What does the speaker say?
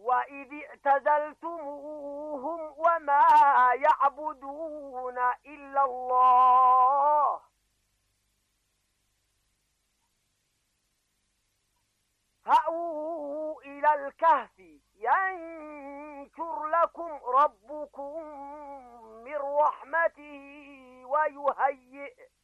وإذ اعتزلتموهم وما يعبدون إلا الله فأووا إلى الكهف ينشر لكم ربكم من رحمته ويهيئ